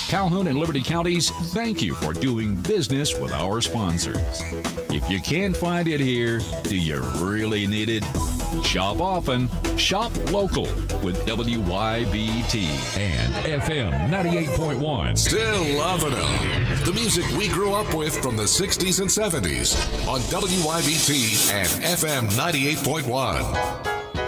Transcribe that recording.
Calhoun and Liberty Counties, thank you for doing business with our sponsors. If you can't find it here, do you really need it? Shop often, shop local with WYBT and FM 98.1. Still loving them. The music we grew up with from the 60s and 70s on WYBT and FM 98.1.